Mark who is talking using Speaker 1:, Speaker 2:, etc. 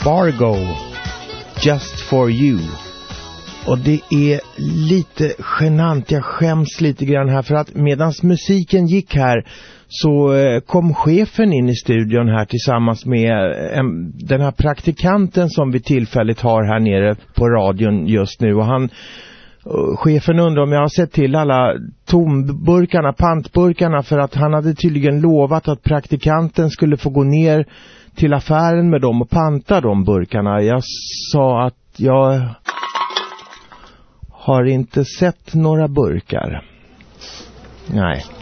Speaker 1: Fargo, Just for You. Och det är lite genant, jag skäms lite grann här, för att medans musiken gick här så kom chefen in i studion här tillsammans med den här praktikanten som vi tillfälligt har här nere på radion just nu. Och chefen undrar om jag har sett till alla tomburkarna, pantburkarna, för att han hade tydligen lovat att praktikanten skulle få gå ner till affären med dem och panta de burkarna. Jag sa att jag har inte sett några burkar. Nej.